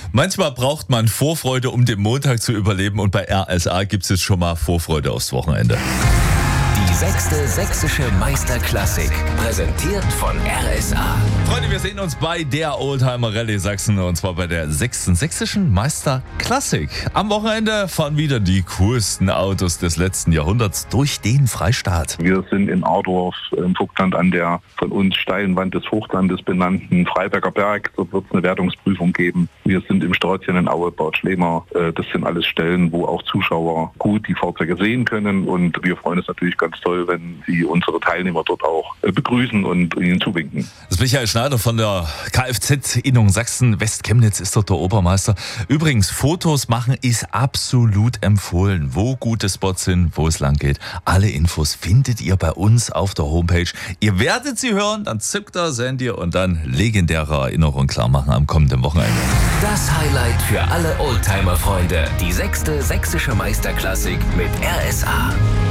Manchmal braucht man Vorfreude, um den Montag zu überleben, und bei RSA gibt es jetzt schon mal Vorfreude aufs Wochenende. Die 6. Sächsische Meisterklassik, präsentiert von RSA. Freunde, wir sehen uns bei der Oldtimer Rallye Sachsen, und zwar bei der 6. Sächsischen Meisterklassik. Am Wochenende fahren wieder die coolsten Autos des letzten Jahrhunderts durch den Freistaat. Wir sind in Ardorf im Vogtland an der von uns steilen Wand des Hochlandes benannten Freiberger Berg. Dort wird es eine Wertungsprüfung geben. Wir sind im Stadtchen in Aue, Bad Schlema. Das sind alles Stellen, wo auch Zuschauer gut die Fahrzeuge sehen können, und wir freuen uns natürlich ganz toll, wenn Sie unsere Teilnehmer dort auch begrüßen und ihnen zuwinken. Das ist Michael Schneider von der Kfz-Innung Sachsen. Westchemnitz ist dort der Obermeister. Übrigens, Fotos machen ist absolut empfohlen. Wo gute Spots sind, wo es lang geht. Alle Infos findet ihr bei uns auf der Homepage. Ihr werdet sie hören, dann zückt das Handy und dann legendäre Erinnerungen klar machen am kommenden Wochenende. Das Highlight für alle Oldtimer-Freunde. Die 6. Sächsische Meisterklassik mit RSA.